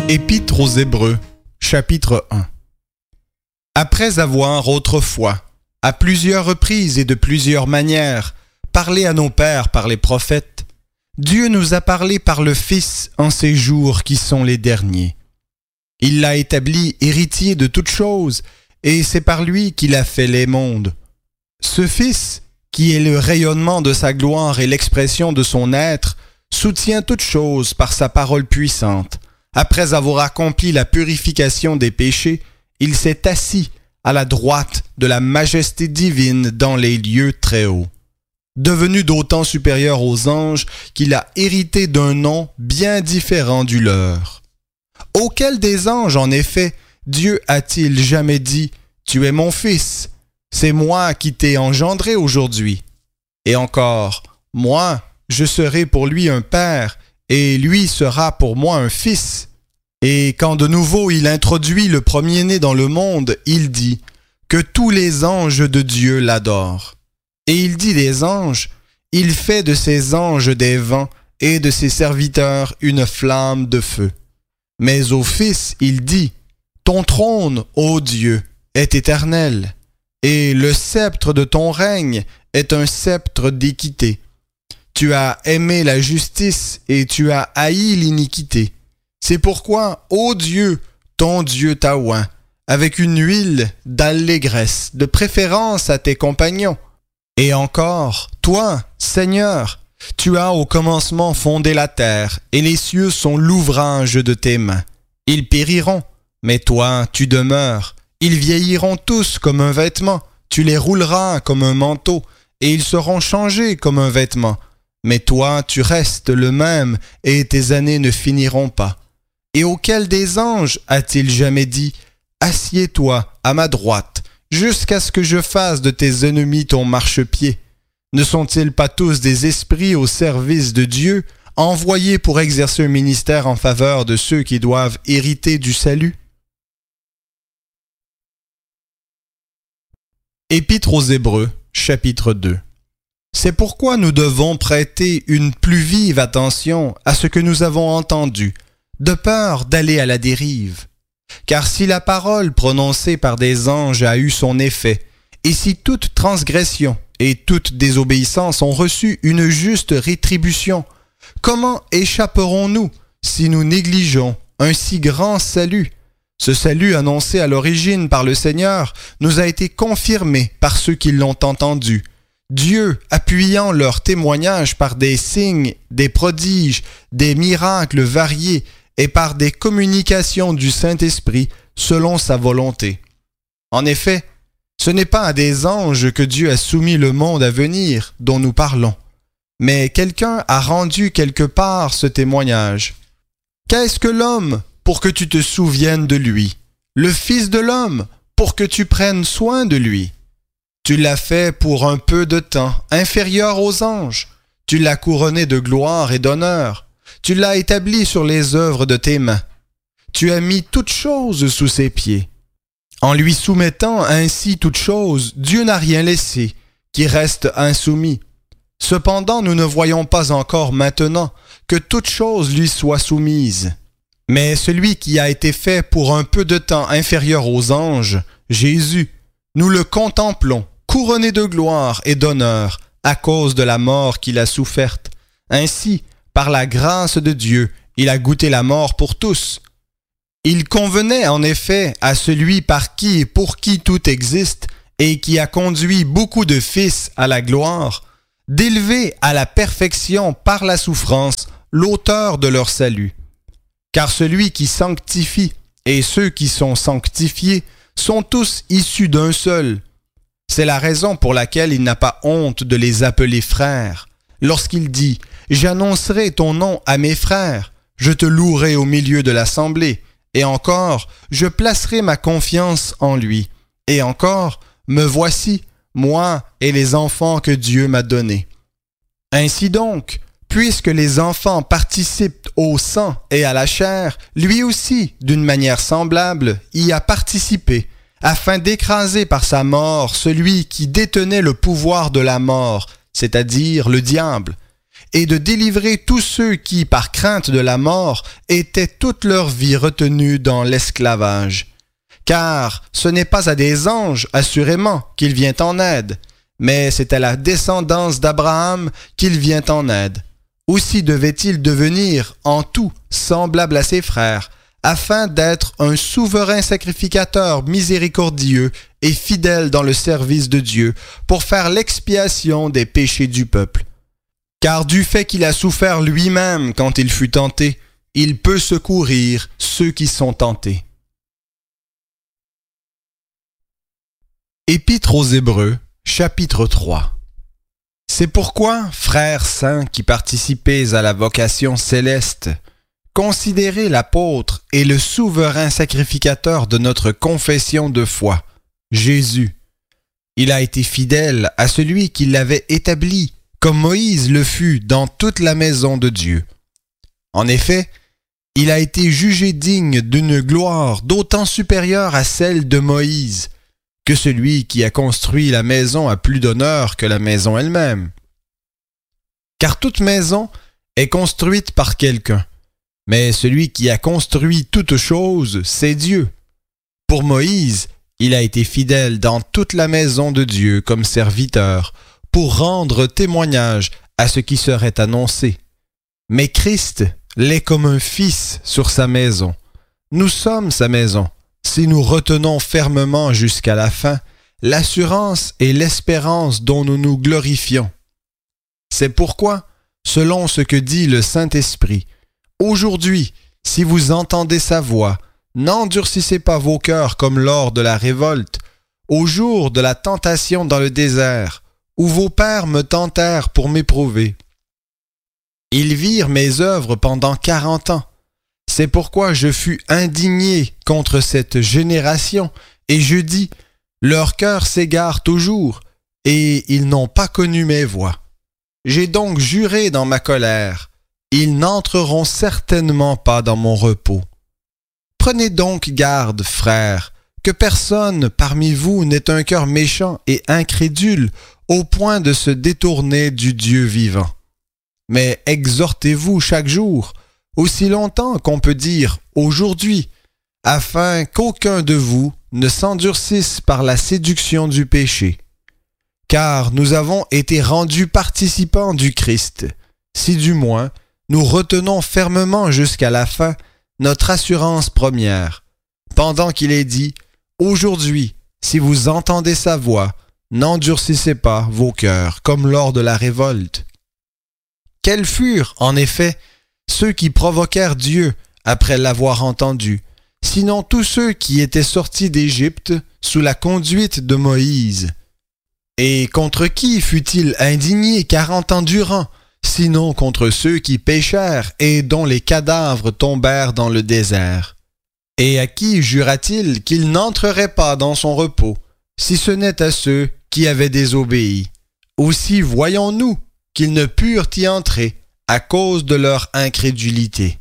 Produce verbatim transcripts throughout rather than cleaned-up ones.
Épître aux Hébreux, chapitre un. Après avoir autrefois, à plusieurs reprises et de plusieurs manières, parlé à nos pères par les prophètes, Dieu nous a parlé par le Fils en ces jours qui sont les derniers. Il l'a établi héritier de toutes choses, et c'est par lui qu'il a fait les mondes. Ce Fils, qui est le rayonnement de sa gloire et l'expression de son être, soutient toutes choses par sa parole puissante. Après avoir accompli la purification des péchés, il s'est assis à la droite de la majesté divine dans les lieux très hauts. Devenu d'autant supérieur aux anges qu'il a hérité d'un nom bien différent du leur. Auquel des anges, en effet, Dieu a-t-il jamais dit « Tu es mon fils, c'est moi qui t'ai engendré aujourd'hui » ? Et encore, « Moi, je serai pour lui un père, et lui sera pour moi un fils. » Et quand de nouveau il introduit le premier-né dans le monde, il dit que tous les anges de Dieu l'adorent. Et il dit des anges, il fait de ses anges des vents et de ses serviteurs une flamme de feu. Mais au Fils, il dit, ton trône, ô Dieu, est éternel, et le sceptre de ton règne est un sceptre d'équité. Tu as aimé la justice et tu as haï l'iniquité. C'est pourquoi, ô Dieu, ton Dieu t'a oint, avec une huile d'allégresse, de préférence à tes compagnons. Et encore, toi, Seigneur, tu as au commencement fondé la terre, et les cieux sont l'ouvrage de tes mains. Ils périront, mais toi, tu demeures. Ils vieilliront tous comme un vêtement, tu les rouleras comme un manteau, et ils seront changés comme un vêtement. Mais toi, tu restes le même, et tes années ne finiront pas. Et auquel des anges a-t-il jamais dit « Assieds-toi à ma droite, jusqu'à ce que je fasse de tes ennemis ton marchepied » ? Ne sont-ils pas tous des esprits au service de Dieu, envoyés pour exercer un ministère en faveur de ceux qui doivent hériter du salut ? Épître aux Hébreux, chapitre deux. C'est pourquoi nous devons prêter une plus vive attention à ce que nous avons entendu, de peur d'aller à la dérive. Car si la parole prononcée par des anges a eu son effet, et si toute transgression et toute désobéissance ont reçu une juste rétribution, comment échapperons-nous si nous négligeons un si grand salut ? Ce salut annoncé à l'origine par le Seigneur nous a été confirmé par ceux qui l'ont entendu. Dieu, appuyant leur témoignage par des signes, des prodiges, des miracles variés et par des communications du Saint-Esprit selon sa volonté. En effet, ce n'est pas à des anges que Dieu a soumis le monde à venir dont nous parlons, mais quelqu'un a rendu quelque part ce témoignage. Qu'est-ce que l'homme pour que tu te souviennes de lui? Le Fils de l'homme pour que tu prennes soin de lui? Tu l'as fait pour un peu de temps, inférieur aux anges. Tu l'as couronné de gloire et d'honneur. Tu l'as établi sur les œuvres de tes mains. Tu as mis toutes choses sous ses pieds. En lui soumettant ainsi toutes choses, Dieu n'a rien laissé, qui reste insoumis. Cependant, nous ne voyons pas encore maintenant que toutes choses lui soient soumises. Mais celui qui a été fait pour un peu de temps inférieur aux anges, Jésus, nous le contemplons, couronné de gloire et d'honneur, à cause de la mort qu'il a soufferte. Ainsi, par la grâce de Dieu, il a goûté la mort pour tous. Il convenait en effet à celui par qui et pour qui tout existe, et qui a conduit beaucoup de fils à la gloire, d'élever à la perfection par la souffrance l'auteur de leur salut. Car celui qui sanctifie et ceux qui sont sanctifiés sont tous issus d'un seul. C'est la raison pour laquelle il n'a pas honte de les appeler frères. Lorsqu'il dit « J'annoncerai ton nom à mes frères, je te louerai au milieu de l'assemblée, et encore, je placerai ma confiance en lui, et encore, me voici, moi et les enfants que Dieu m'a donnés. » Ainsi donc, puisque les enfants participent au sang et à la chair, lui aussi, d'une manière semblable, y a participé, afin d'écraser par sa mort celui qui détenait le pouvoir de la mort, c'est-à-dire le diable, et de délivrer tous ceux qui, par crainte de la mort, étaient toute leur vie retenus dans l'esclavage. Car ce n'est pas à des anges, assurément, qu'il vient en aide, mais c'est à la descendance d'Abraham qu'il vient en aide. Aussi devait-il devenir en tout semblable à ses frères, afin d'être un souverain sacrificateur miséricordieux et fidèle dans le service de Dieu, pour faire l'expiation des péchés du peuple. Car du fait qu'il a souffert lui-même quand il fut tenté, il peut secourir ceux qui sont tentés. Épître aux Hébreux, chapitre trois. C'est pourquoi, frères saints qui participez à la vocation céleste, considérez l'apôtre et le souverain sacrificateur de notre confession de foi, Jésus. Il a été fidèle à celui qui l'avait établi, comme Moïse le fut dans toute la maison de Dieu. En effet, il a été jugé digne d'une gloire d'autant supérieure à celle de Moïse, que celui qui a construit la maison a plus d'honneur que la maison elle-même. Car toute maison est construite par quelqu'un, mais celui qui a construit toute chose, c'est Dieu. Pour Moïse, il a été fidèle dans toute la maison de Dieu comme serviteur, pour rendre témoignage à ce qui serait annoncé. Mais Christ l'est comme un fils sur sa maison. Nous sommes sa maison, si nous retenons fermement jusqu'à la fin l'assurance et l'espérance dont nous nous glorifions. C'est pourquoi, selon ce que dit le Saint-Esprit, aujourd'hui, si vous entendez sa voix, n'endurcissez pas vos cœurs comme lors de la révolte, au jour de la tentation dans le désert, où vos pères me tentèrent pour m'éprouver. Ils virent mes œuvres pendant quarante ans. C'est pourquoi je fus indigné contre cette génération, et je dis, leur cœur s'égare toujours, et ils n'ont pas connu mes voies. J'ai donc juré dans ma colère, ils n'entreront certainement pas dans mon repos. Prenez donc garde, frères, que personne parmi vous n'ait un cœur méchant et incrédule au point de se détourner du Dieu vivant. Mais exhortez-vous chaque jour, aussi longtemps qu'on peut dire aujourd'hui, afin qu'aucun de vous ne s'endurcisse par la séduction du péché. Car nous avons été rendus participants du Christ, si du moins nous retenons fermement jusqu'à la fin notre assurance première, pendant qu'il est dit « Aujourd'hui, si vous entendez sa voix, n'endurcissez pas vos cœurs comme lors de la révolte. » Quels furent, en effet, ceux qui provoquèrent Dieu après l'avoir entendu, sinon tous ceux qui étaient sortis d'Égypte sous la conduite de Moïse? Et contre qui fut-il indigné quarante ans durant, sinon contre ceux qui péchèrent et dont les cadavres tombèrent dans le désert? Et à qui jura-t-il qu'il n'entrerait pas dans son repos, si ce n'est à ceux qui avaient désobéi? Aussi voyons-nous qu'ils ne purent y entrer à cause de leur incrédulité.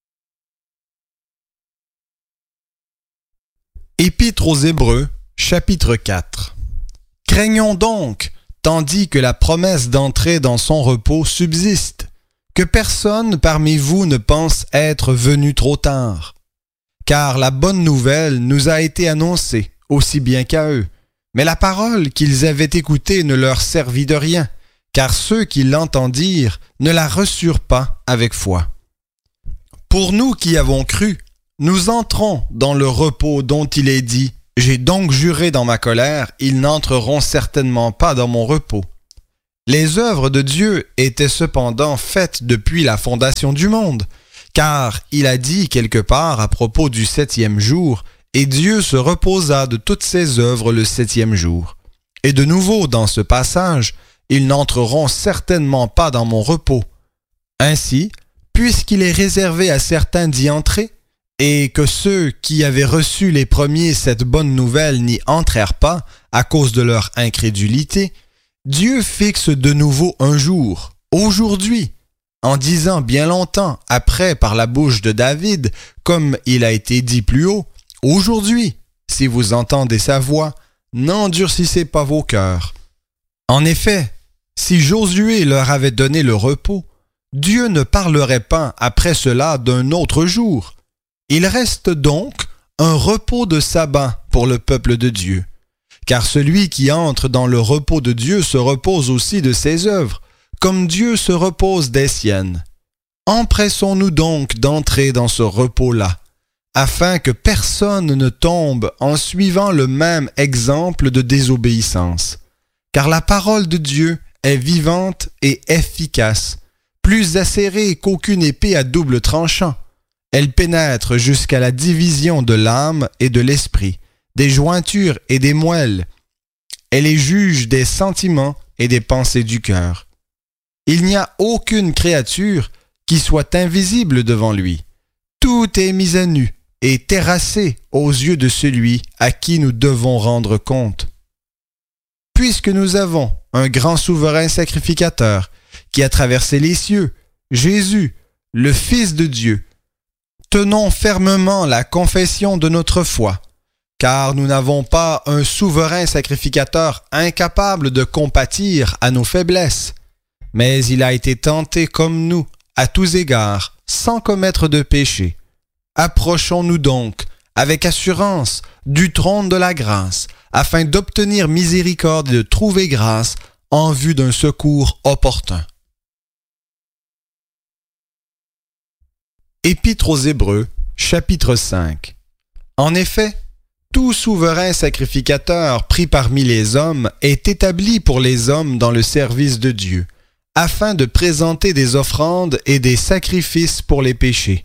Épître aux Hébreux, chapitre quatre. Craignons donc, tandis que la promesse d'entrer dans son repos subsiste, que personne parmi vous ne pense être venu trop tard. Car la bonne nouvelle nous a été annoncée, aussi bien qu'à eux, mais la parole qu'ils avaient écoutée ne leur servit de rien, car ceux qui l'entendirent ne la reçurent pas avec foi. Pour nous qui avons cru, nous entrons dans le repos dont il est dit « J'ai donc juré dans ma colère, ils n'entreront certainement pas dans mon repos. » Les œuvres de Dieu étaient cependant faites depuis la fondation du monde, car il a dit quelque part à propos du septième jour « Et Dieu se reposa de toutes ses œuvres le septième jour. » Et de nouveau dans ce passage, ils n'entreront certainement pas dans mon repos. Ainsi, puisqu'il est réservé à certains d'y entrer, et que ceux qui avaient reçu les premiers cette bonne nouvelle n'y entrèrent pas à cause de leur incrédulité, Dieu fixe de nouveau un jour, aujourd'hui, en disant bien longtemps après par la bouche de David, comme il a été dit plus haut, « Aujourd'hui, si vous entendez sa voix, n'endurcissez pas vos cœurs. » En effet, si Josué leur avait donné le repos, Dieu ne parlerait pas après cela d'un autre jour. Il reste donc un repos de sabbat pour le peuple de Dieu. Car celui qui entre dans le repos de Dieu se repose aussi de ses œuvres, comme Dieu se repose des siennes. Empressons-nous donc d'entrer dans ce repos-là, afin que personne ne tombe en suivant le même exemple de désobéissance. Car la parole de Dieu est vivante et efficace, plus acérée qu'aucune épée à double tranchant. Elle pénètre jusqu'à la division de l'âme et de l'esprit, des jointures et des moelles. Elle est juge des sentiments et des pensées du cœur. Il n'y a aucune créature qui soit invisible devant lui. Tout est mis à nu et terrassé aux yeux de celui à qui nous devons rendre compte. Puisque nous avons un grand souverain sacrificateur qui a traversé les cieux, Jésus, le Fils de Dieu, tenons fermement la confession de notre foi, car nous n'avons pas un souverain sacrificateur incapable de compatir à nos faiblesses, mais il a été tenté comme nous, à tous égards, sans commettre de péché. Approchons-nous donc, avec assurance, du trône de la grâce, afin d'obtenir miséricorde et de trouver grâce en vue d'un secours opportun. Épître aux Hébreux, chapitre cinq. En effet, tout souverain sacrificateur pris parmi les hommes est établi pour les hommes dans le service de Dieu, afin de présenter des offrandes et des sacrifices pour les péchés.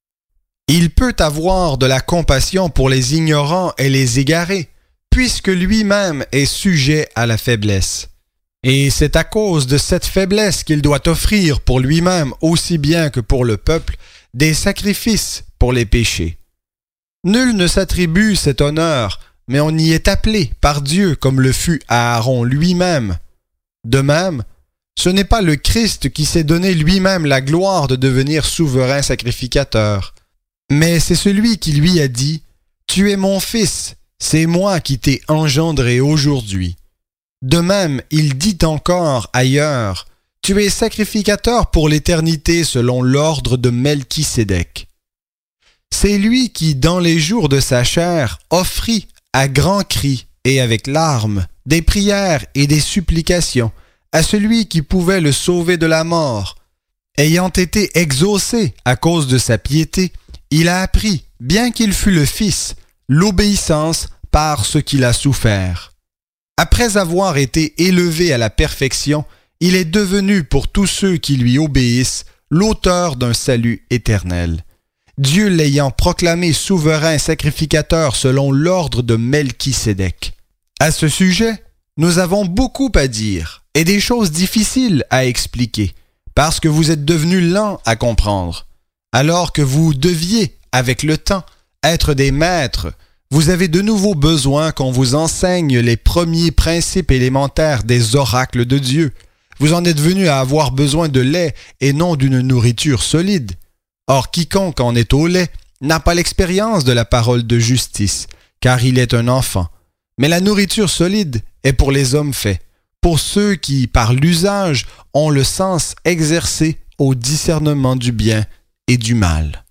Il peut avoir de la compassion pour les ignorants et les égarés, puisque lui-même est sujet à la faiblesse. Et c'est à cause de cette faiblesse qu'il doit offrir pour lui-même aussi bien que pour le peuple des sacrifices pour les péchés. Nul ne s'attribue cet honneur, mais on y est appelé par Dieu comme le fut Aaron lui-même. De même, ce n'est pas le Christ qui s'est donné lui-même la gloire de devenir souverain sacrificateur, mais c'est celui qui lui a dit « Tu es mon fils, c'est moi qui t'ai engendré aujourd'hui ». De même, il dit encore ailleurs « Tu es sacrificateur pour l'éternité selon l'ordre de Melchisédek ». C'est lui qui, dans les jours de sa chair, offrit à grands cris et avec larmes des prières et des supplications à celui qui pouvait le sauver de la mort. Ayant été exaucé à cause de sa piété, il a appris, bien qu'il fût le Fils, l'obéissance par ce qu'il a souffert. Après avoir été élevé à la perfection, il est devenu pour tous ceux qui lui obéissent l'auteur d'un salut éternel. Dieu l'ayant proclamé souverain sacrificateur selon l'ordre de Melchisédek. À ce sujet, nous avons beaucoup à dire et des choses difficiles à expliquer, parce que vous êtes devenus lents à comprendre. Alors que vous deviez, avec le temps, être des maîtres, vous avez de nouveau besoin qu'on vous enseigne les premiers principes élémentaires des oracles de Dieu. Vous en êtes venus à avoir besoin de lait et non d'une nourriture solide. Or, quiconque en est au lait n'a pas l'expérience de la parole de justice, car il est un enfant. Mais la nourriture solide est pour les hommes faits, pour ceux qui, par l'usage, ont le sens exercé au discernement du bien et du mal.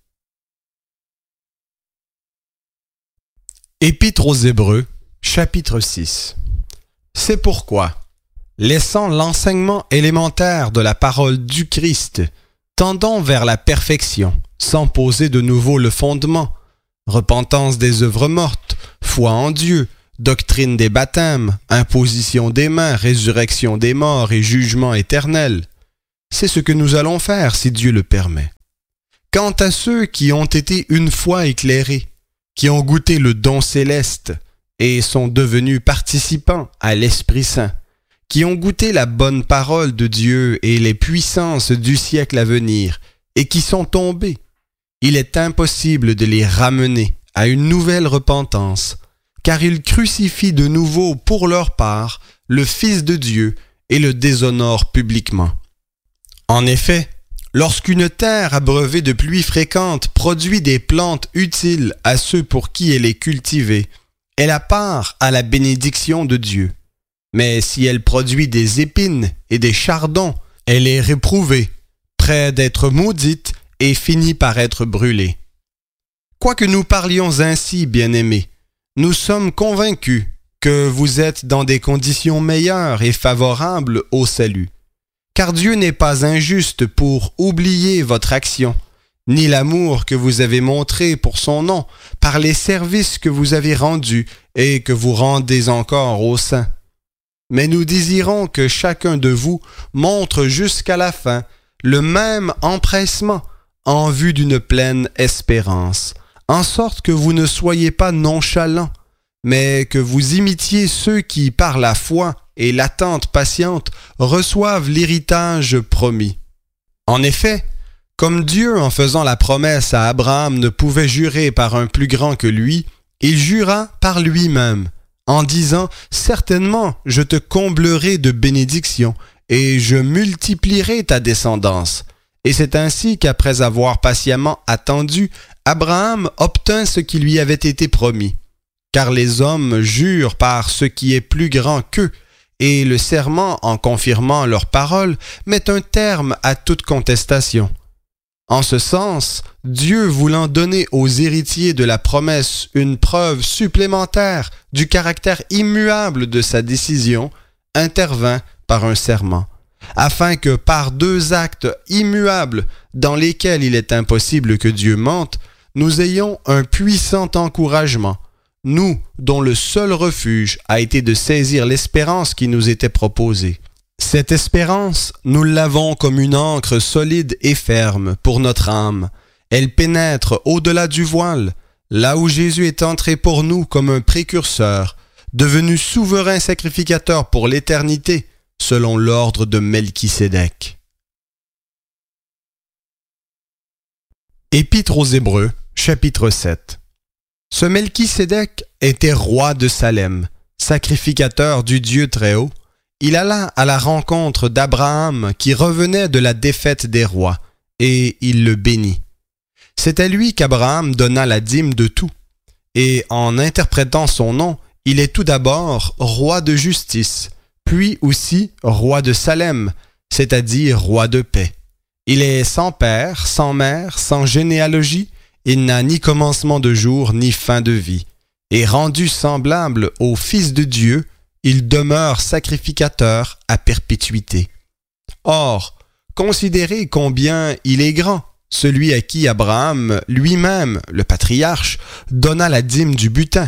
Épître aux Hébreux, chapitre six. C'est pourquoi, laissant l'enseignement élémentaire de la parole du Christ, tendons vers la perfection, sans poser de nouveau le fondement, repentance des œuvres mortes, foi en Dieu, doctrine des baptêmes, imposition des mains, résurrection des morts et jugement éternel. C'est ce que nous allons faire si Dieu le permet. Quant à ceux qui ont été une fois éclairés, qui ont goûté le don céleste et sont devenus participants à l'Esprit Saint, qui ont goûté la bonne parole de Dieu et les puissances du siècle à venir, et qui sont tombés, il est impossible de les ramener à une nouvelle repentance, car ils crucifient de nouveau pour leur part le Fils de Dieu et le déshonorent publiquement. En effet, lorsqu'une terre abreuvée de pluies fréquentes produit des plantes utiles à ceux pour qui elle est cultivée, elle a part à la bénédiction de Dieu. Mais si elle produit des épines et des chardons, elle est réprouvée, près d'être maudite et finit par être brûlée. Quoique nous parlions ainsi, bien-aimés, nous sommes convaincus que vous êtes dans des conditions meilleures et favorables au salut. Car Dieu n'est pas injuste pour oublier votre action, ni l'amour que vous avez montré pour son nom, par les services que vous avez rendus et que vous rendez encore aux saints. Mais nous désirons que chacun de vous montre jusqu'à la fin le même empressement en vue d'une pleine espérance, en sorte que vous ne soyez pas nonchalants, mais que vous imitiez ceux qui, par la foi et l'attente patiente, reçoivent l'héritage promis. En effet, comme Dieu, en faisant la promesse à Abraham, ne pouvait jurer par un plus grand que lui, il jura par lui-même, en disant « Certainement, je te comblerai de bénédictions, et je multiplierai ta descendance. » Et c'est ainsi qu'après avoir patiemment attendu, Abraham obtint ce qui lui avait été promis. Car les hommes jurent par ce qui est plus grand qu'eux, et le serment, en confirmant leur parole, met un terme à toute contestation. En ce sens, Dieu voulant donner aux héritiers de la promesse une preuve supplémentaire du caractère immuable de sa décision, intervint par un serment, afin que par deux actes immuables dans lesquels il est impossible que Dieu mente, nous ayons un puissant encouragement, nous dont le seul refuge a été de saisir l'espérance qui nous était proposée. Cette espérance, nous l'avons comme une ancre solide et ferme pour notre âme. Elle pénètre au-delà du voile, là où Jésus est entré pour nous comme un précurseur, devenu souverain sacrificateur pour l'éternité, selon l'ordre de Melchisédek. Épître aux Hébreux, chapitre sept. Ce Melchisédek était roi de Salem, sacrificateur du Dieu Très-Haut. Il alla à la rencontre d'Abraham qui revenait de la défaite des rois, et il le bénit. C'est à lui qu'Abraham donna la dîme de tout, et en interprétant son nom, il est tout d'abord roi de justice, puis aussi roi de Salem, c'est-à-dire roi de paix. Il est sans père, sans mère, sans généalogie, il n'a ni commencement de jour ni fin de vie, et rendu semblable au Fils de Dieu, il demeure sacrificateur à perpétuité. Or, considérez combien il est grand, celui à qui Abraham lui-même, le patriarche, donna la dîme du butin.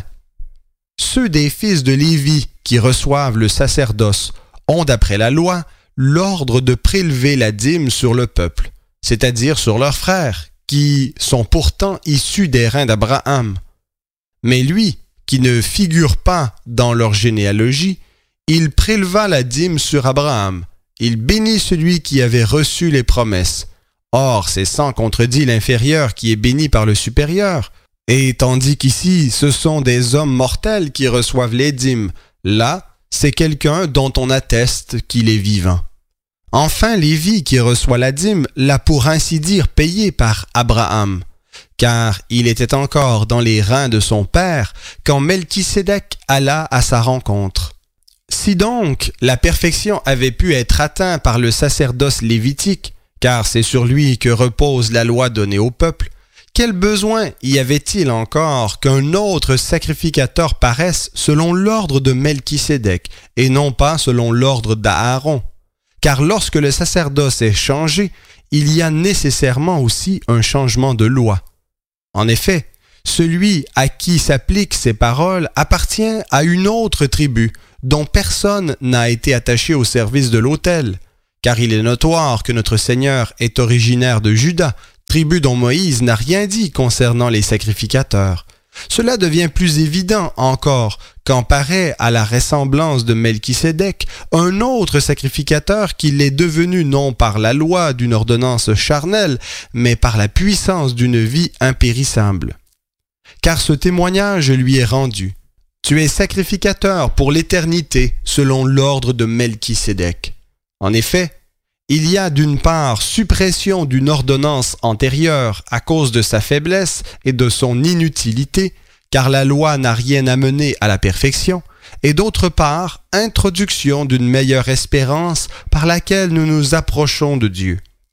Ceux des fils de Lévi qui reçoivent le sacerdoce ont, d'après la loi, l'ordre de prélever la dîme sur le peuple, c'est-à-dire sur leurs frères, qui sont pourtant issus des reins d'Abraham. Mais lui, qui ne figure pas dans leur généalogie, il préleva la dîme sur Abraham. Il bénit celui qui avait reçu les promesses. Or, c'est sans contredit l'inférieur qui est béni par le supérieur. Et tandis qu'ici, ce sont des hommes mortels qui reçoivent les dîmes, là, c'est quelqu'un dont on atteste qu'il est vivant. Enfin, Lévi qui reçoit la dîme l'a pour ainsi dire payé par Abraham, car il était encore dans les reins de son père quand Melchisédek alla à sa rencontre. Si donc la perfection avait pu être atteinte par le sacerdoce lévitique, car c'est sur lui que repose la loi donnée au peuple, quel besoin y avait-il encore qu'un autre sacrificateur paraisse selon l'ordre de Melchisédek et non pas selon l'ordre d'Aaron? Car lorsque le sacerdoce est changé, il y a nécessairement aussi un changement de loi. En effet, celui à qui s'appliquent ces paroles appartient à une autre tribu dont personne n'a été attaché au service de l'autel, car il est notoire que notre Seigneur est originaire de Juda, tribu dont Moïse n'a rien dit concernant les sacrificateurs. Cela devient plus évident encore quand paraît à la ressemblance de Melchisédek un autre sacrificateur qui l'est devenu non par la loi d'une ordonnance charnelle, mais par la puissance d'une vie impérissable. Car ce témoignage lui est rendu. Tu es sacrificateur pour l'éternité selon l'ordre de Melchisédek. En effet, il y a d'une part suppression d'une ordonnance antérieure à cause de sa faiblesse et de son inutilité, car la loi n'a rien amené à la perfection, et d'autre part introduction d'une meilleure espérance par laquelle nous nous approchons de Dieu.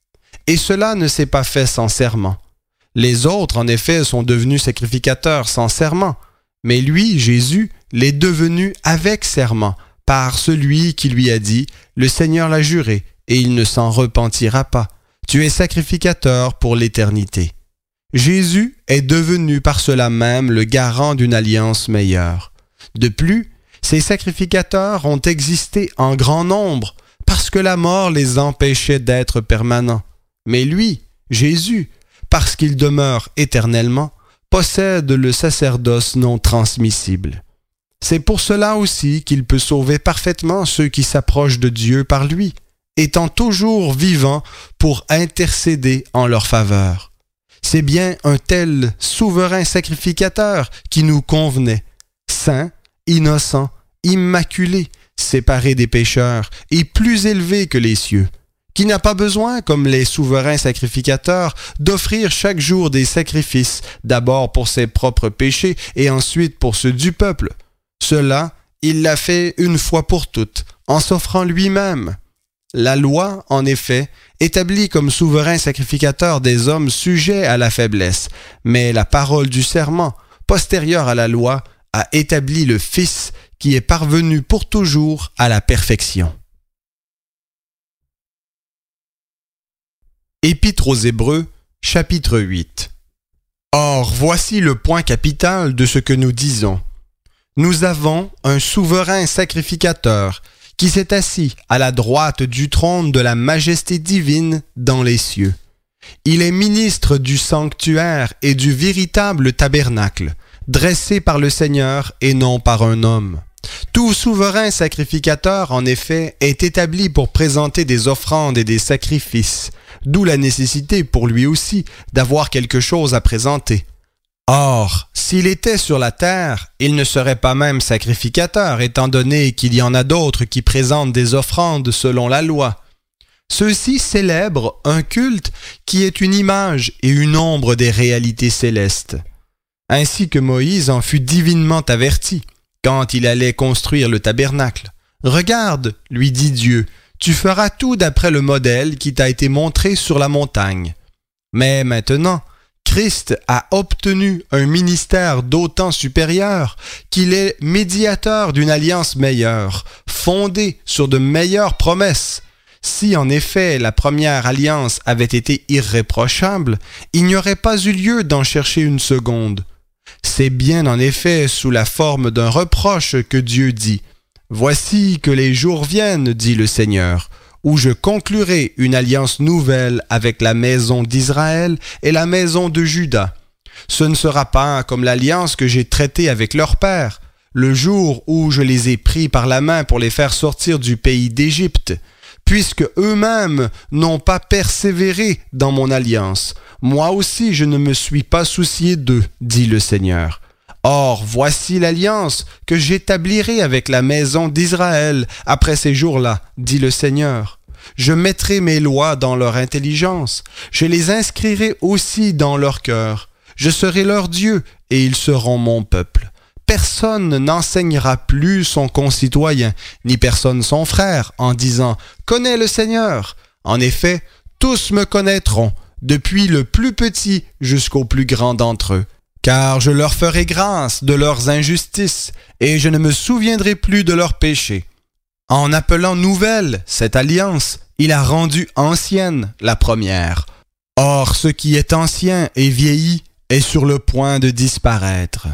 et cela ne s'est pas fait sans serment. Les autres, en effet, sont devenus sacrificateurs sans serment, mais lui, Jésus, l'est devenu avec serment, par celui qui lui a dit « Le Seigneur l'a juré, et il ne s'en repentira pas. Tu es sacrificateur pour l'éternité. » Jésus est devenu par cela même le garant d'une alliance meilleure. De plus, ces sacrificateurs ont existé en grand nombre parce que la mort les empêchait d'être permanents. Mais lui, Jésus, parce qu'il demeure éternellement, possède le sacerdoce non transmissible. C'est pour cela aussi qu'il peut sauver parfaitement ceux qui s'approchent de Dieu par lui, étant toujours vivant pour intercéder en leur faveur. C'est bien un tel souverain sacrificateur qui nous convenait, saint, innocent, immaculé, séparé des pécheurs et plus élevé que les cieux, qui n'a pas besoin, comme les souverains sacrificateurs, d'offrir chaque jour des sacrifices, d'abord pour ses propres péchés et ensuite pour ceux du peuple. Cela, il l'a fait une fois pour toutes, en s'offrant lui-même. La loi, en effet, établit comme souverain sacrificateur des hommes sujets à la faiblesse, mais la parole du serment, postérieure à la loi, a établi le Fils qui est parvenu pour toujours à la perfection. Épître aux Hébreux, chapitre huit. Or, voici le point capital de ce que nous disons. Nous avons un souverain sacrificateur qui s'est assis à la droite du trône de la majesté divine dans les cieux. Il est ministre du sanctuaire et du véritable tabernacle, dressé par le Seigneur et non par un homme. Tout souverain sacrificateur, en effet, est établi pour présenter des offrandes et des sacrifices, d'où la nécessité pour lui aussi d'avoir quelque chose à présenter. Or, s'il était sur la terre, il ne serait pas même sacrificateur, étant donné qu'il y en a d'autres qui présentent des offrandes selon la loi. Ceux-ci célèbrent un culte qui est une image et une ombre des réalités célestes. Ainsi que Moïse en fut divinement averti, quand il allait construire le tabernacle. « Regarde, lui dit Dieu, tu feras tout d'après le modèle qui t'a été montré sur la montagne. » Mais maintenant, Christ a obtenu un ministère d'autant supérieur qu'il est médiateur d'une alliance meilleure, fondée sur de meilleures promesses. Si en effet la première alliance avait été irréprochable, il n'y aurait pas eu lieu d'en chercher une seconde. C'est bien en effet sous la forme d'un reproche que Dieu dit « Voici que les jours viennent, dit le Seigneur, où je conclurai une alliance nouvelle avec la maison d'Israël et la maison de Juda. Ce ne sera pas comme l'alliance que j'ai traitée avec leur père, le jour où je les ai pris par la main pour les faire sortir du pays d'Égypte, puisque eux-mêmes n'ont pas persévéré dans mon alliance. Moi aussi je ne me suis pas soucié d'eux, dit le Seigneur. Or, voici l'alliance que j'établirai avec la maison d'Israël après ces jours-là, dit le Seigneur. Je mettrai mes lois dans leur intelligence, je les inscrirai aussi dans leur cœur. Je serai leur Dieu et ils seront mon peuple. Personne n'enseignera plus son concitoyen, ni personne son frère, en disant « Connais le Seigneur ». En effet, tous me connaîtront, depuis le plus petit jusqu'au plus grand d'entre eux. Car je leur ferai grâce de leurs injustices, et je ne me souviendrai plus de leurs péchés. En appelant nouvelle cette alliance, il a rendu ancienne la première. Or, ce qui est ancien et vieilli est sur le point de disparaître.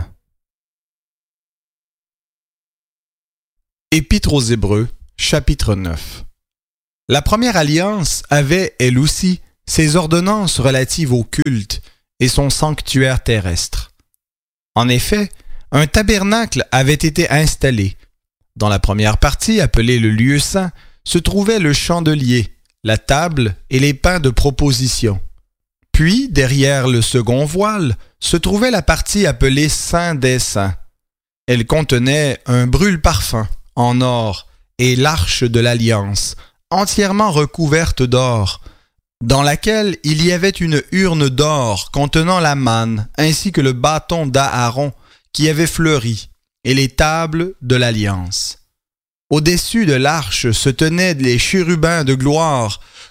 Épître aux Hébreux, chapitre neuf. La première alliance avait, elle aussi, ses ordonnances relatives au culte et son sanctuaire terrestre. En effet, un tabernacle avait été installé. Dans la première partie, appelée le lieu saint, se trouvait le chandelier, la table et les pains de proposition. Puis, derrière le second voile, se trouvait la partie appelée Saint des Saints. Elle contenait un brûle-parfum en or et l'arche de l'Alliance, entièrement recouverte d'or, dans laquelle il y avait une urne d'or contenant la manne, ainsi que le bâton d'Aaron qui avait fleuri, et les tables de l'Alliance. Au-dessus de l'arche se tenaient les chérubins de gloire,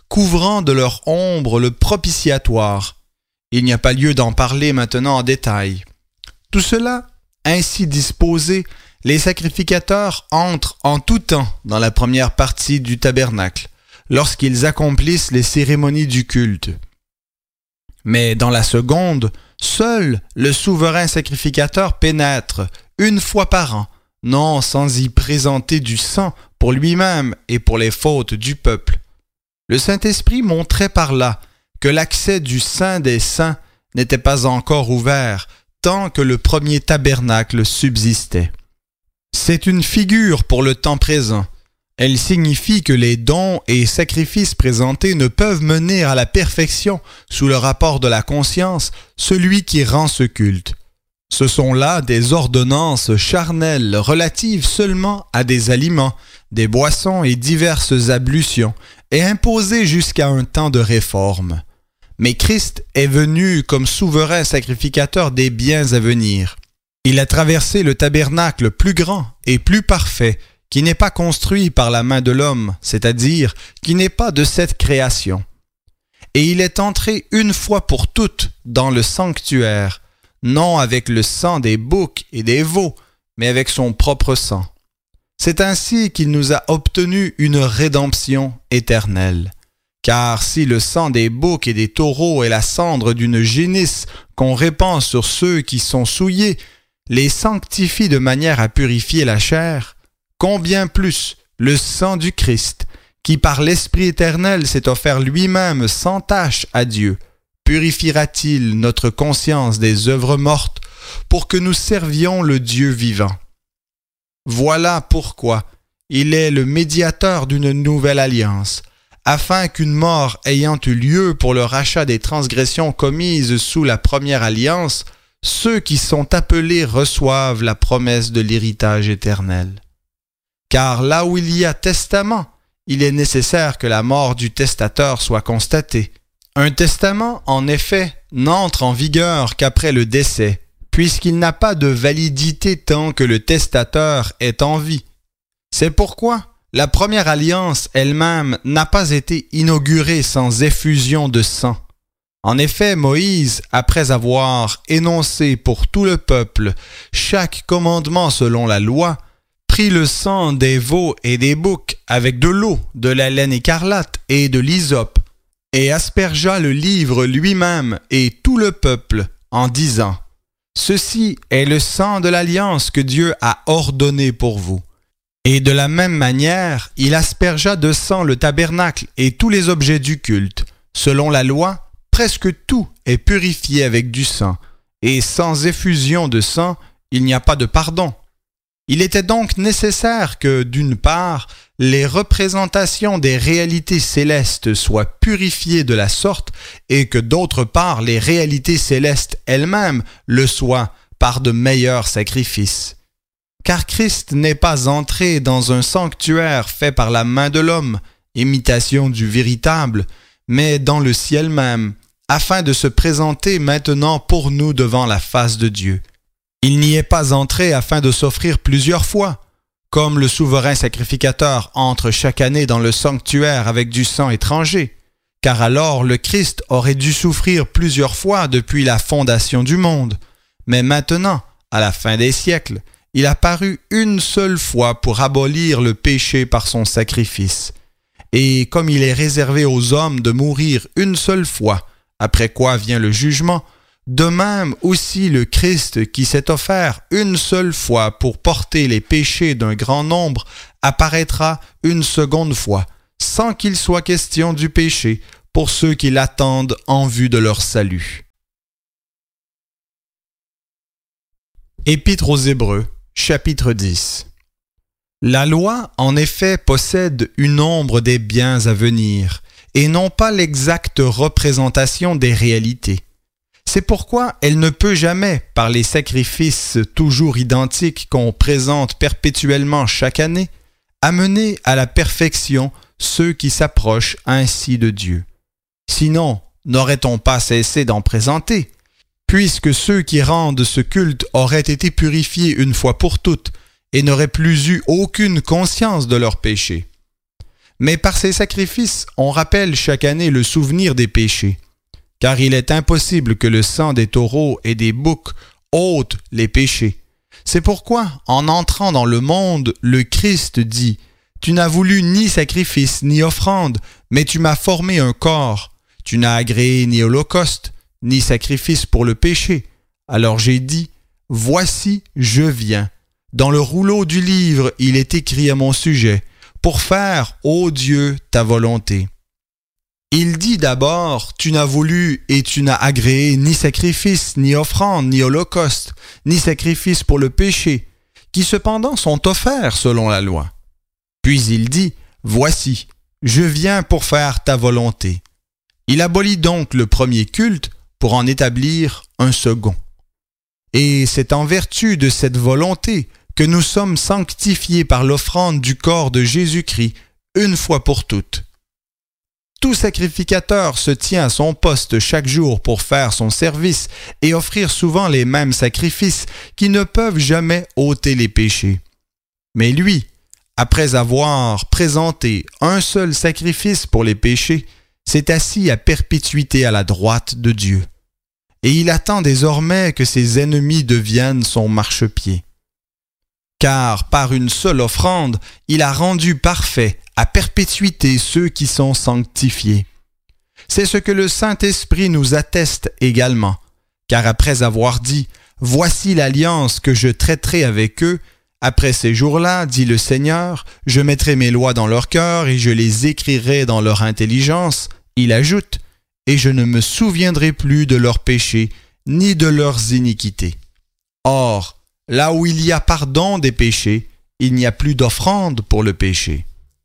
couvrant de leur ombre le propitiatoire. Il n'y a pas lieu d'en parler maintenant en détail. Tout cela, ainsi disposé, les sacrificateurs entrent en tout temps dans la première partie du tabernacle, lorsqu'ils accomplissent les cérémonies du culte. Mais dans la seconde, seul le souverain sacrificateur pénètre une fois par an, non sans y présenter du sang pour lui-même et pour les fautes du peuple. Le Saint-Esprit montrait par là que l'accès du Saint des Saints n'était pas encore ouvert tant que le premier tabernacle subsistait. C'est une figure pour le temps présent. Elle signifie que les dons et sacrifices présentés ne peuvent mener à la perfection sous le rapport de la conscience celui qui rend ce culte. Ce sont là des ordonnances charnelles relatives seulement à des aliments, des boissons et diverses ablutions, et imposées jusqu'à un temps de réforme. Mais Christ est venu comme souverain sacrificateur des biens à venir. Il a traversé le tabernacle plus grand et plus parfait, qui n'est pas construit par la main de l'homme, c'est-à-dire qui n'est pas de cette création. Et il est entré une fois pour toutes dans le sanctuaire, non avec le sang des boucs et des veaux, mais avec son propre sang. C'est ainsi qu'il nous a obtenu une rédemption éternelle. Car si le sang des boucs et des taureaux est la cendre d'une génisse qu'on répand sur ceux qui sont souillés, les sanctifie de manière à purifier la chair, combien plus le sang du Christ, qui par l'Esprit éternel s'est offert lui-même sans tache à Dieu, purifiera-t-il notre conscience des œuvres mortes pour que nous servions le Dieu vivant. Voilà pourquoi il est le médiateur d'une nouvelle alliance, afin qu'une mort ayant eu lieu pour le rachat des transgressions commises sous la première alliance, ceux qui sont appelés reçoivent la promesse de l'héritage éternel. Car là où il y a testament, il est nécessaire que la mort du testateur soit constatée. Un testament, en effet, n'entre en vigueur qu'après le décès, puisqu'il n'a pas de validité tant que le testateur est en vie. C'est pourquoi la première alliance elle-même n'a pas été inaugurée sans effusion de sang. En effet, Moïse, après avoir énoncé pour tout le peuple chaque commandement selon la loi, prit le sang des veaux et des boucs avec de l'eau, de la laine écarlate et de l'hysope, et aspergea le livre lui-même et tout le peuple en disant « Ceci est le sang de l'alliance que Dieu a ordonné pour vous. » Et de la même manière, il aspergea de sang le tabernacle et tous les objets du culte. Selon la loi, presque tout est purifié avec du sang, et sans effusion de sang, il n'y a pas de pardon. Il était donc nécessaire que, d'une part, les représentations des réalités célestes soient purifiées de la sorte et que, d'autre part, les réalités célestes elles-mêmes le soient par de meilleurs sacrifices. Car Christ n'est pas entré dans un sanctuaire fait par la main de l'homme, imitation du véritable, mais dans le ciel même, afin de se présenter maintenant pour nous devant la face de Dieu. Il n'y est pas entré afin de s'offrir plusieurs fois, comme le souverain sacrificateur entre chaque année dans le sanctuaire avec du sang étranger, car alors le Christ aurait dû souffrir plusieurs fois depuis la fondation du monde. Mais maintenant, à la fin des siècles, il a paru une seule fois pour abolir le péché par son sacrifice. Et comme il est réservé aux hommes de mourir une seule fois, après quoi vient le jugement, de même aussi le Christ qui s'est offert une seule fois pour porter les péchés d'un grand nombre apparaîtra une seconde fois, sans qu'il soit question du péché pour ceux qui l'attendent en vue de leur salut. Épître aux Hébreux, chapitre dix. La loi, en effet, possède une ombre des biens à venir, et non pas l'exacte représentation des réalités. C'est pourquoi elle ne peut jamais, par les sacrifices toujours identiques qu'on présente perpétuellement chaque année, amener à la perfection ceux qui s'approchent ainsi de Dieu. Sinon, n'aurait-on pas cessé d'en présenter, puisque ceux qui rendent ce culte auraient été purifiés une fois pour toutes et n'auraient plus eu aucune conscience de leurs péchés. Mais par ces sacrifices, on rappelle chaque année le souvenir des péchés. Car il est impossible que le sang des taureaux et des boucs ôte les péchés. C'est pourquoi, en entrant dans le monde, le Christ dit « Tu n'as voulu ni sacrifice ni offrande, mais tu m'as formé un corps. Tu n'as agréé ni holocauste, ni sacrifice pour le péché. Alors j'ai dit « Voici, je viens. » Dans le rouleau du livre, il est écrit à mon sujet, pour faire, ô Dieu, ta volonté. Il dit d'abord, tu n'as voulu et tu n'as agréé ni sacrifice, ni offrande, ni holocauste, ni sacrifice pour le péché, qui cependant sont offerts selon la loi. Puis il dit, voici, je viens pour faire ta volonté. Il abolit donc le premier culte pour en établir un second. Et c'est en vertu de cette volonté que nous sommes sanctifiés par l'offrande du corps de Jésus-Christ une fois pour toutes. Tout sacrificateur se tient à son poste chaque jour pour faire son service et offrir souvent les mêmes sacrifices qui ne peuvent jamais ôter les péchés. Mais lui, après avoir présenté un seul sacrifice pour les péchés, s'est assis à perpétuité à la droite de Dieu. Et il attend désormais que ses ennemis deviennent son marchepied. Car par une seule offrande, il a rendu parfait à perpétuité ceux qui sont sanctifiés. C'est ce que le Saint-Esprit nous atteste également, car après avoir dit « Voici l'alliance que je traiterai avec eux », après ces jours-là, dit le Seigneur, je mettrai mes lois dans leur cœur et je les écrirai dans leur intelligence, il ajoute « Et je ne me souviendrai plus de leurs péchés, ni de leurs iniquités. » Or, là où il y a pardon des péchés, il n'y a plus d'offrande pour le péché.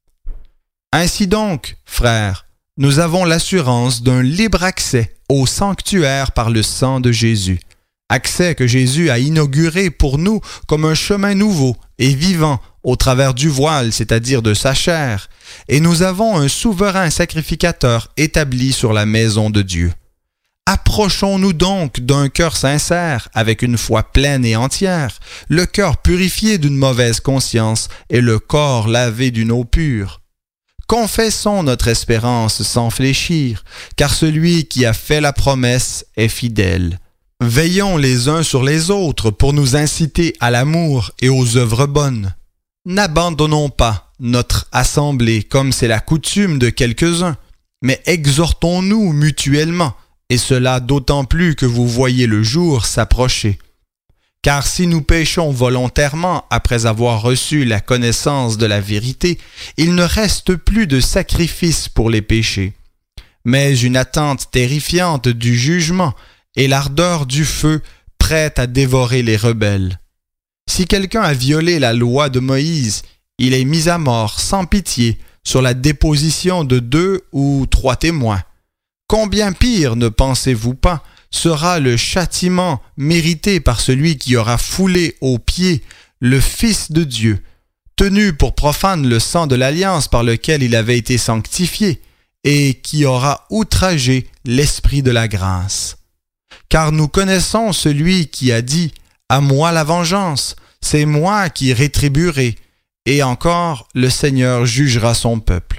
Ainsi donc, frères, nous avons l'assurance d'un libre accès au sanctuaire par le sang de Jésus, accès que Jésus a inauguré pour nous comme un chemin nouveau et vivant au travers du voile, c'est-à-dire de sa chair, et nous avons un souverain sacrificateur établi sur la maison de Dieu. Approchons-nous donc d'un cœur sincère, avec une foi pleine et entière, le cœur purifié d'une mauvaise conscience et le corps lavé d'une eau pure. Confessons notre espérance sans fléchir, car celui qui a fait la promesse est fidèle. Veillons les uns sur les autres pour nous inciter à l'amour et aux œuvres bonnes. N'abandonnons pas notre assemblée comme c'est la coutume de quelques-uns, mais exhortons-nous mutuellement, et cela d'autant plus que vous voyez le jour s'approcher. Car si nous péchons volontairement après avoir reçu la connaissance de la vérité, il ne reste plus de sacrifice pour les péchés, mais une attente terrifiante du jugement et l'ardeur du feu prête à dévorer les rebelles. Si quelqu'un a violé la loi de Moïse, il est mis à mort sans pitié sur la déposition de deux ou trois témoins. Combien pire, ne pensez-vous pas, sera le châtiment mérité par celui qui aura foulé aux pieds le Fils de Dieu, tenu pour profane le sang de l'alliance par lequel il avait été sanctifié, et qui aura outragé l'Esprit de la grâce. Car nous connaissons celui qui a dit « À moi la vengeance, c'est moi qui rétribuerai », et encore le Seigneur jugera son peuple.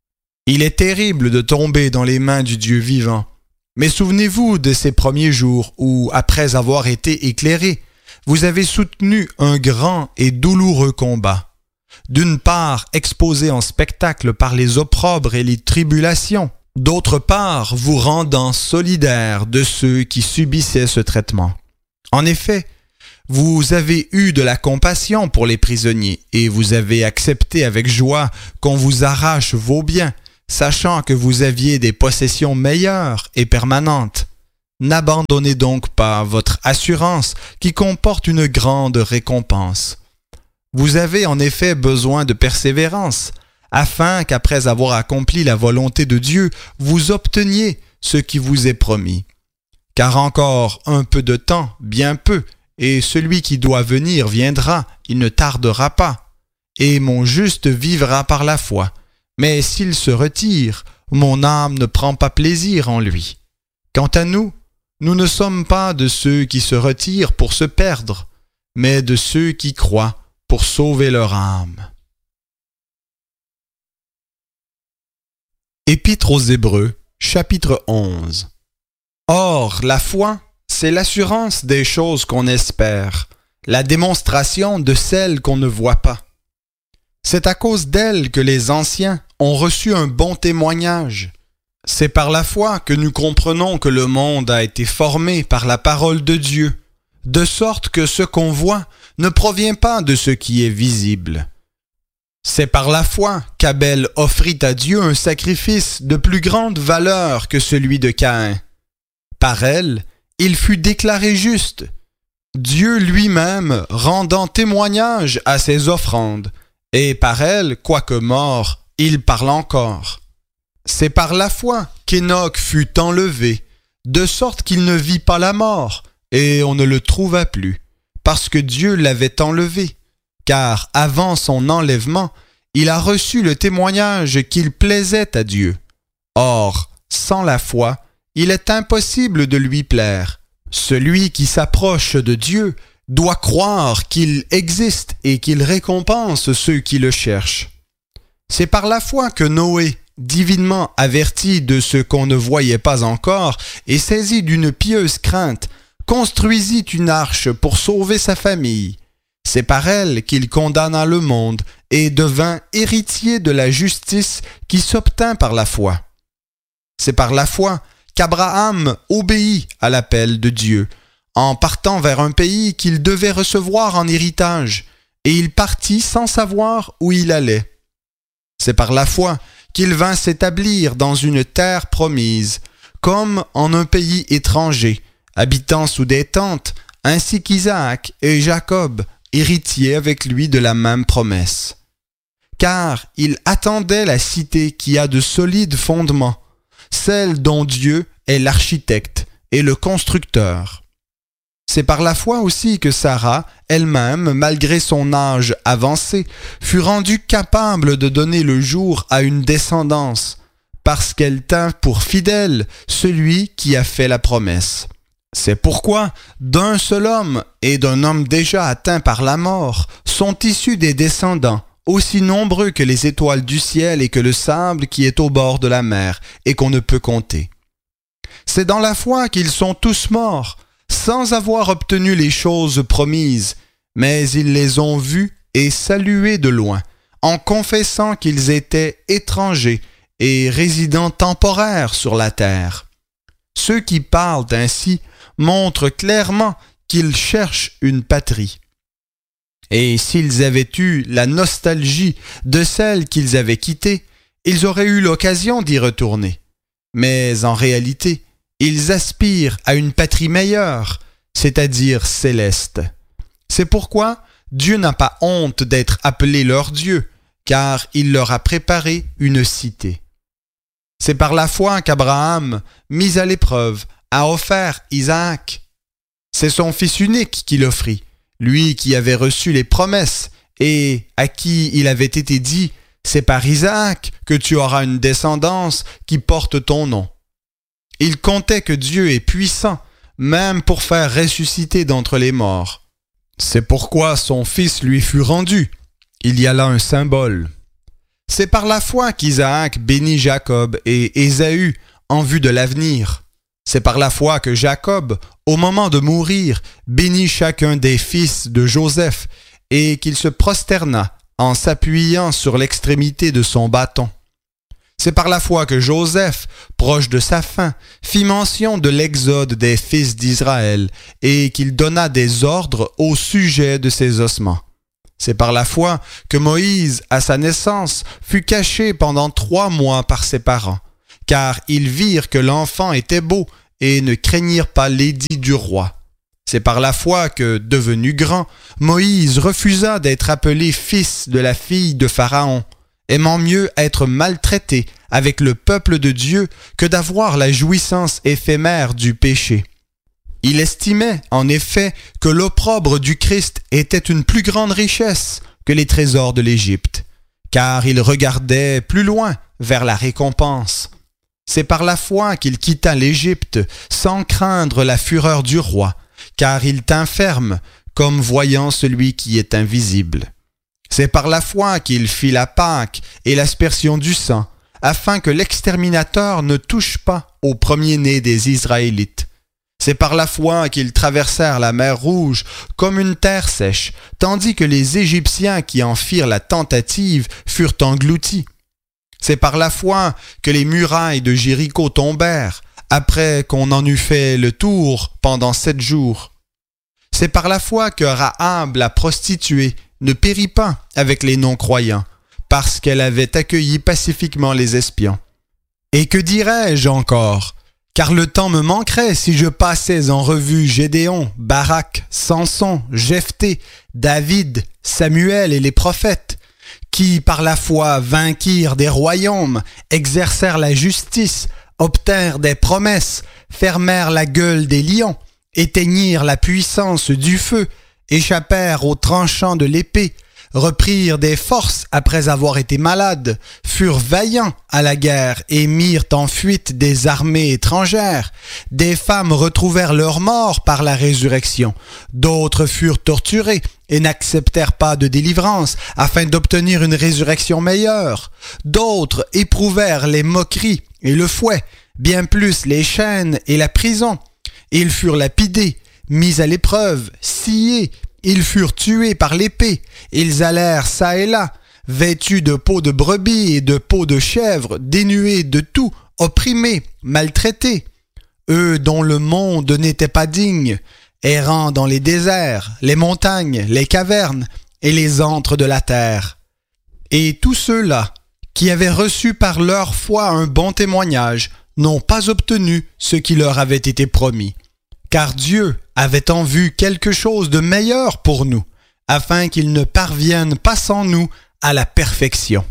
Il est terrible de tomber dans les mains du Dieu vivant. Mais souvenez-vous de ces premiers jours où, après avoir été éclairés, vous avez soutenu un grand et douloureux combat. D'une part, exposé en spectacle par les opprobres et les tribulations, d'autre part, vous rendant solidaire de ceux qui subissaient ce traitement. En effet, vous avez eu de la compassion pour les prisonniers et vous avez accepté avec joie qu'on vous arrache vos biens, sachant que vous aviez des possessions meilleures et permanentes. N'abandonnez donc pas votre assurance qui comporte une grande récompense. Vous avez en effet besoin de persévérance, afin qu'après avoir accompli la volonté de Dieu, vous obteniez ce qui vous est promis. Car encore un peu de temps, bien peu, et celui qui doit venir viendra, il ne tardera pas, et mon juste vivra par la foi. Mais s'il se retire, mon âme ne prend pas plaisir en lui. Quant à nous, nous ne sommes pas de ceux qui se retirent pour se perdre, mais de ceux qui croient pour sauver leur âme. Épître aux Hébreux, chapitre onze. Or, la foi, c'est l'assurance des choses qu'on espère, la démonstration de celles qu'on ne voit pas. C'est à cause d'elle que les anciens ont reçu un bon témoignage. C'est par la foi que nous comprenons que le monde a été formé par la parole de Dieu, de sorte que ce qu'on voit ne provient pas de ce qui est visible. C'est par la foi qu'Abel offrit à Dieu un sacrifice de plus grande valeur que celui de Caïn. Par elle, il fut déclaré juste, Dieu lui-même rendant témoignage à ses offrandes, et par elle, quoique mort, il parle encore. C'est par la foi qu'Énoch fut enlevé, de sorte qu'il ne vit pas la mort, et on ne le trouva plus, parce que Dieu l'avait enlevé. Car avant son enlèvement, il a reçu le témoignage qu'il plaisait à Dieu. Or, sans la foi, il est impossible de lui plaire. Celui qui s'approche de Dieu doit croire qu'il existe et qu'il récompense ceux qui le cherchent. C'est par la foi que Noé, divinement averti de ce qu'on ne voyait pas encore et saisi d'une pieuse crainte, construisit une arche pour sauver sa famille. C'est par elle qu'il condamna le monde et devint héritier de la justice qui s'obtint par la foi. C'est par la foi qu'Abraham obéit à l'appel de Dieu, en partant vers un pays qu'il devait recevoir en héritage, et il partit sans savoir où il allait. C'est par la foi qu'il vint s'établir dans une terre promise, comme en un pays étranger, habitant sous des tentes, ainsi qu'Isaac et Jacob, héritiers avec lui de la même promesse. Car il attendait la cité qui a de solides fondements, celle dont Dieu est l'architecte et le constructeur. C'est par la foi aussi que Sarah, elle-même, malgré son âge avancé, fut rendue capable de donner le jour à une descendance, parce qu'elle tint pour fidèle celui qui a fait la promesse. C'est pourquoi, d'un seul homme et d'un homme déjà atteint par la mort, sont issus des descendants, aussi nombreux que les étoiles du ciel et que le sable qui est au bord de la mer, et qu'on ne peut compter. C'est dans la foi qu'ils sont tous morts, sans avoir obtenu les choses promises, mais ils les ont vues et saluées de loin, en confessant qu'ils étaient étrangers et résidents temporaires sur la terre. Ceux qui parlent ainsi montrent clairement qu'ils cherchent une patrie. Et s'ils avaient eu la nostalgie de celle qu'ils avaient quittée, ils auraient eu l'occasion d'y retourner. Mais en réalité, ils aspirent à une patrie meilleure, c'est-à-dire céleste. C'est pourquoi Dieu n'a pas honte d'être appelé leur Dieu, car il leur a préparé une cité. C'est par la foi qu'Abraham, mis à l'épreuve, a offert Isaac. C'est son fils unique qu'il offrit, lui qui avait reçu les promesses et à qui il avait été dit « C'est par Isaac que tu auras une descendance qui porte ton nom ». Il comptait que Dieu est puissant, même pour faire ressusciter d'entre les morts. C'est pourquoi son fils lui fut rendu. Il y a là un symbole. C'est par la foi qu'Isaac bénit Jacob et Ésaü en vue de l'avenir. C'est par la foi que Jacob, au moment de mourir, bénit chacun des fils de Joseph et qu'il se prosterna en s'appuyant sur l'extrémité de son bâton. C'est par la foi que Joseph, proche de sa fin, fit mention de l'exode des fils d'Israël et qu'il donna des ordres au sujet de ses ossements. C'est par la foi que Moïse, à sa naissance, fut caché pendant trois mois par ses parents, car ils virent que l'enfant était beau et ne craignirent pas l'édit du roi. C'est par la foi que, devenu grand, Moïse refusa d'être appelé fils de la fille de Pharaon, aimant mieux être maltraité avec le peuple de Dieu que d'avoir la jouissance éphémère du péché. Il estimait, en effet, que l'opprobre du Christ était une plus grande richesse que les trésors de l'Égypte, car il regardait plus loin vers la récompense. C'est par la foi qu'il quitta l'Égypte sans craindre la fureur du roi, car il tint ferme, comme voyant celui qui est invisible. C'est par la foi qu'il fit la Pâque et l'aspersion du sang, afin que l'exterminateur ne touche pas au premier-né des Israélites. C'est par la foi qu'ils traversèrent la mer Rouge comme une terre sèche, tandis que les Égyptiens qui en firent la tentative furent engloutis. C'est par la foi que les murailles de Jéricho tombèrent, après qu'on en eut fait le tour pendant sept jours. C'est par la foi que Rahab, la prostituée, ne périt pas avec les non-croyants, parce qu'elle avait accueilli pacifiquement les espions. Et que dirais-je encore? Car le temps me manquerait si je passais en revue Gédéon, Barak, Samson, Jephthé, David, Samuel et les prophètes, qui par la foi vainquirent des royaumes, exercèrent la justice, obtinrent des promesses, fermèrent la gueule des lions, éteignirent la puissance du feu, échappèrent aux tranchants de l'épée, reprirent des forces après avoir été malades, furent vaillants à la guerre et mirent en fuite des armées étrangères. Des femmes retrouvèrent leur mort par la résurrection. D'autres furent torturées et n'acceptèrent pas de délivrance afin d'obtenir une résurrection meilleure. D'autres éprouvèrent les moqueries et le fouet, bien plus les chaînes et la prison. Ils furent lapidés, mis à l'épreuve, sciés. Ils furent tués par l'épée, ils allèrent çà et là, vêtus de peaux de brebis et de peaux de chèvre, dénués de tout, opprimés, maltraités. Eux dont le monde n'était pas digne, errant dans les déserts, les montagnes, les cavernes et les antres de la terre. Et tous ceux-là, qui avaient reçu par leur foi un bon témoignage, n'ont pas obtenu ce qui leur avait été promis. Car Dieu avait en vue quelque chose de meilleur pour nous, afin qu'ils ne parviennent pas sans nous à la perfection.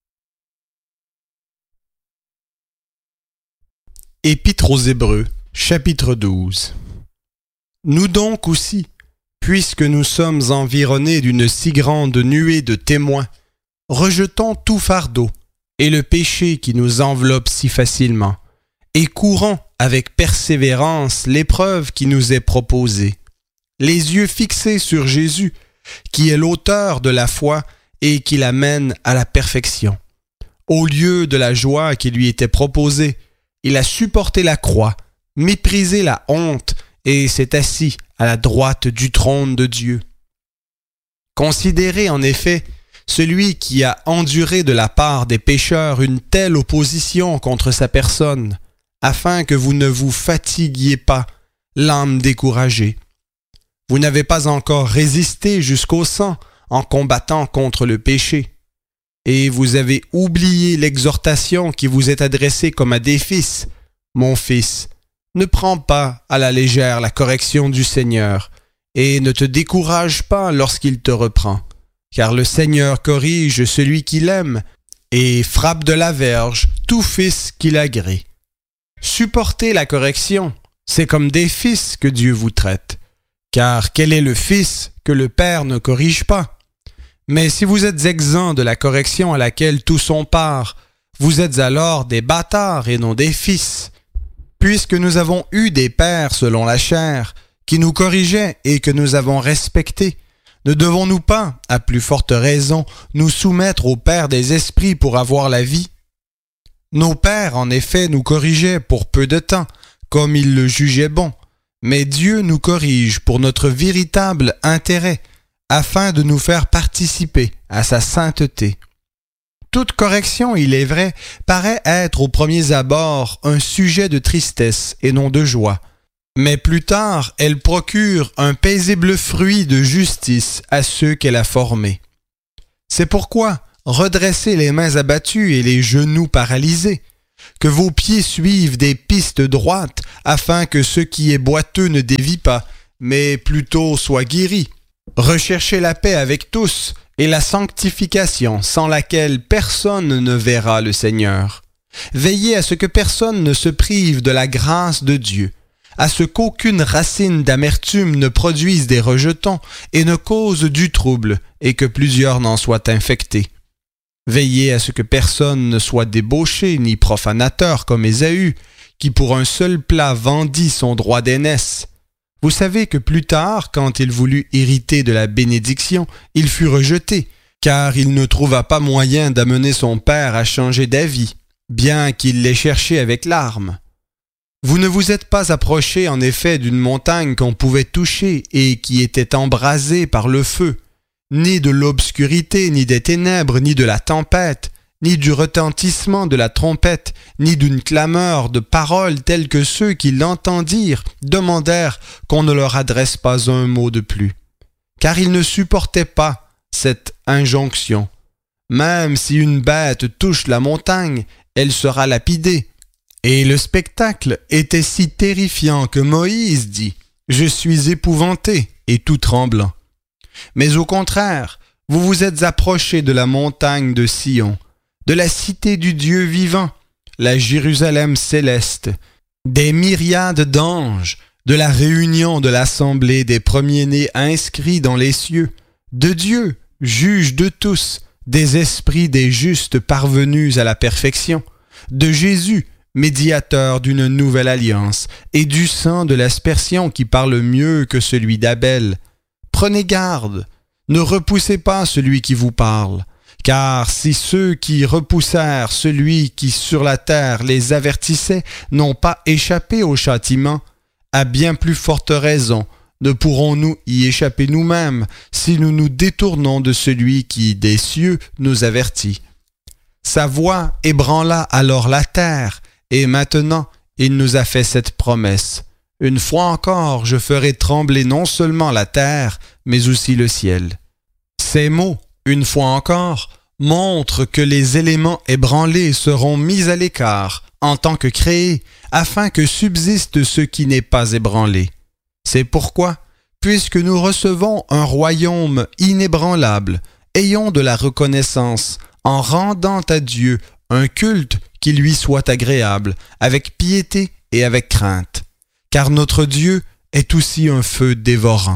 Épître aux Hébreux, chapitre douze. Nous donc aussi, puisque nous sommes environnés d'une si grande nuée de témoins, rejetons tout fardeau et le péché qui nous enveloppe si facilement, et courons avec persévérance l'épreuve qui nous est proposée, les yeux fixés sur Jésus, qui est l'auteur de la foi et qui l'amène à la perfection. Au lieu de la joie qui lui était proposée, il a supporté la croix, méprisé la honte et s'est assis à la droite du trône de Dieu. Considérez en effet celui qui a enduré de la part des pécheurs une telle opposition contre sa personne, afin que vous ne vous fatiguiez pas, l'âme découragée. Vous n'avez pas encore résisté jusqu'au sang en combattant contre le péché. Et vous avez oublié l'exhortation qui vous est adressée comme à des fils. Mon fils, ne prends pas à la légère la correction du Seigneur, et ne te décourage pas lorsqu'il te reprend, car le Seigneur corrige celui qu'il aime, et frappe de la verge tout fils qu'il agrée. Supportez la correction, c'est comme des fils que Dieu vous traite. Car quel est le fils que le Père ne corrige pas? Mais si vous êtes exempts de la correction à laquelle tous ont part, vous êtes alors des bâtards et non des fils. Puisque nous avons eu des pères selon la chair, qui nous corrigeaient et que nous avons respectés, ne devons-nous pas, à plus forte raison, nous soumettre au Père des esprits pour avoir la vie? Nos pères, en effet, nous corrigeaient pour peu de temps, comme ils le jugeaient bon, mais Dieu nous corrige pour notre véritable intérêt, afin de nous faire participer à sa sainteté. Toute correction, il est vrai, paraît être aux premiers abords un sujet de tristesse et non de joie, mais plus tard, elle procure un paisible fruit de justice à ceux qu'elle a formés. C'est pourquoi, redressez les mains abattues et les genoux paralysés, que vos pieds suivent des pistes droites, afin que ce qui est boiteux ne dévie pas, mais plutôt soit guéri. Recherchez la paix avec tous, et la sanctification, sans laquelle personne ne verra le Seigneur. Veillez à ce que personne ne se prive de la grâce de Dieu, à ce qu'aucune racine d'amertume ne produise des rejetons et ne cause du trouble, et que plusieurs n'en soient infectés. Veillez à ce que personne ne soit débauché ni profanateur comme Ésaü, qui pour un seul plat vendit son droit d'aînesse. Vous savez que plus tard, quand il voulut hériter de la bénédiction, il fut rejeté, car il ne trouva pas moyen d'amener son père à changer d'avis, bien qu'il l'ait cherché avec larmes. Vous ne vous êtes pas approché en effet d'une montagne qu'on pouvait toucher et qui était embrasée par le feu, ni de l'obscurité, ni des ténèbres, ni de la tempête, ni du retentissement de la trompette, ni d'une clameur de paroles telles que ceux qui l'entendirent demandèrent qu'on ne leur adresse pas un mot de plus. Car ils ne supportaient pas cette injonction. Même si une bête touche la montagne, elle sera lapidée. Et le spectacle était si terrifiant que Moïse dit « Je suis épouvanté et tout tremblant ». Mais au contraire, vous vous êtes approchés de la montagne de Sion, de la cité du Dieu vivant, la Jérusalem céleste, des myriades d'anges, de la réunion de l'assemblée des premiers-nés inscrits dans les cieux, de Dieu, juge de tous, des esprits des justes parvenus à la perfection, de Jésus, médiateur d'une nouvelle alliance, et du sang de l'aspersion qui parle mieux que celui d'Abel. Prenez garde, ne repoussez pas celui qui vous parle, car si ceux qui repoussèrent celui qui sur la terre les avertissait n'ont pas échappé au châtiment, à bien plus forte raison ne pourrons-nous y échapper nous-mêmes si nous nous détournons de celui qui, des cieux, nous avertit. Sa voix ébranla alors la terre, et maintenant il nous a fait cette promesse. Une fois encore, je ferai trembler non seulement la terre, mais aussi le ciel. Ces mots, une fois encore, montrent que les éléments ébranlés seront mis à l'écart en tant que créés, afin que subsiste ce qui n'est pas ébranlé. C'est pourquoi, puisque nous recevons un royaume inébranlable, ayons de la reconnaissance en rendant à Dieu un culte qui lui soit agréable, avec piété et avec crainte, car notre Dieu est aussi un feu dévorant.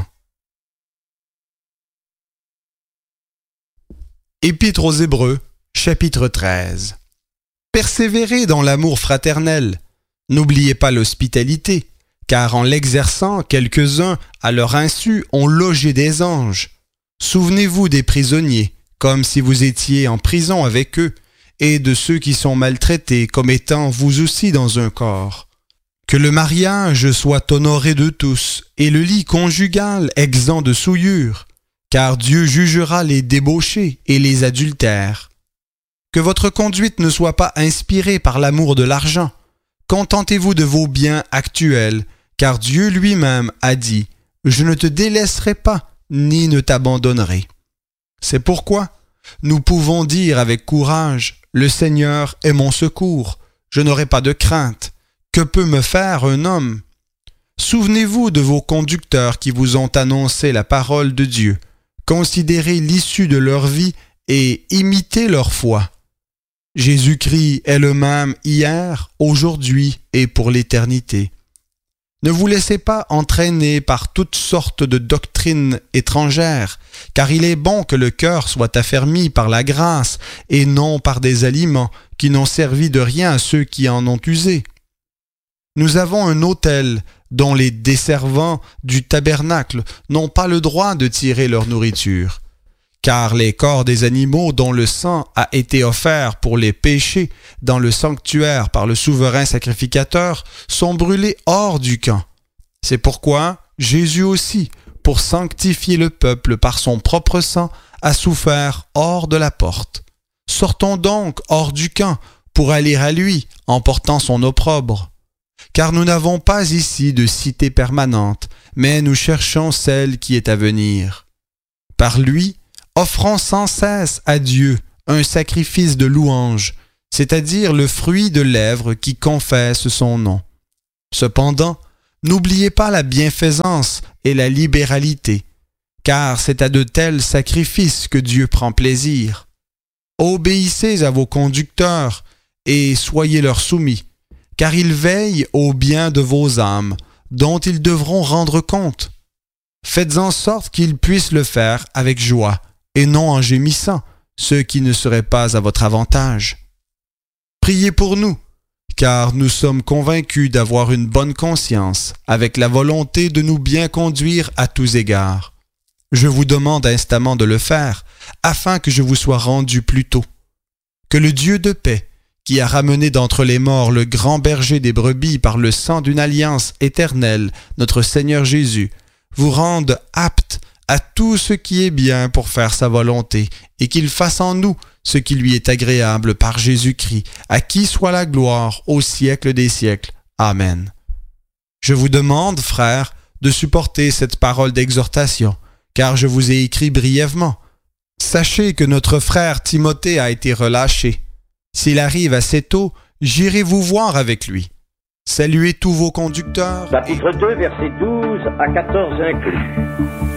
Épître aux Hébreux, chapitre treize. Persévérez dans l'amour fraternel. N'oubliez pas l'hospitalité, car en l'exerçant, quelques-uns, à leur insu, ont logé des anges. Souvenez-vous des prisonniers, comme si vous étiez en prison avec eux, et de ceux qui sont maltraités, comme étant vous aussi dans un corps. Que le mariage soit honoré de tous, et le lit conjugal exempt de souillure, car Dieu jugera les débauchés et les adultères. Que votre conduite ne soit pas inspirée par l'amour de l'argent. Contentez-vous de vos biens actuels, car Dieu lui-même a dit « Je ne te délaisserai pas, ni ne t'abandonnerai ». C'est pourquoi nous pouvons dire avec courage « Le Seigneur est mon secours, je n'aurai pas de crainte. Que peut me faire un homme ?» Souvenez-vous de vos conducteurs qui vous ont annoncé la parole de Dieu. Considérez l'issue de leur vie et imitez leur foi. Jésus-Christ est le même hier, aujourd'hui et pour l'éternité. Ne vous laissez pas entraîner par toutes sortes de doctrines étrangères, car il est bon que le cœur soit affermi par la grâce et non par des aliments qui n'ont servi de rien à ceux qui en ont usé. Nous avons un autel dont les desservants du tabernacle n'ont pas le droit de tirer leur nourriture. Car les corps des animaux dont le sang a été offert pour les péchés dans le sanctuaire par le souverain sacrificateur sont brûlés hors du camp. C'est pourquoi Jésus aussi, pour sanctifier le peuple par son propre sang, a souffert hors de la porte. Sortons donc hors du camp pour aller à lui en portant son opprobre. Car nous n'avons pas ici de cité permanente, mais nous cherchons celle qui est à venir. Par lui, offrons sans cesse à Dieu un sacrifice de louange, c'est-à-dire le fruit de lèvres qui confessent son nom. Cependant, n'oubliez pas la bienfaisance et la libéralité, car c'est à de tels sacrifices que Dieu prend plaisir. Obéissez à vos conducteurs et soyez leur soumis, car ils veillent au bien de vos âmes, dont ils devront rendre compte. Faites en sorte qu'ils puissent le faire avec joie, et non en gémissant, ce qui ne serait pas à votre avantage. Priez pour nous, car nous sommes convaincus d'avoir une bonne conscience, avec la volonté de nous bien conduire à tous égards. Je vous demande instamment de le faire, afin que je vous sois rendu plus tôt. Que le Dieu de paix, qui a ramené d'entre les morts le grand berger des brebis par le sang d'une alliance éternelle, notre Seigneur Jésus, vous rende apte à tout ce qui est bien pour faire sa volonté, et qu'il fasse en nous ce qui lui est agréable par Jésus-Christ, à qui soit la gloire au siècle des siècles. Amen. Je vous demande, frères, de supporter cette parole d'exhortation, car je vous ai écrit brièvement. Sachez que notre frère Timothée a été relâché. S'il arrive assez tôt, j'irai vous voir avec lui. Saluez tous vos conducteurs. Chapitre deux, versets douze à quatorze inclus.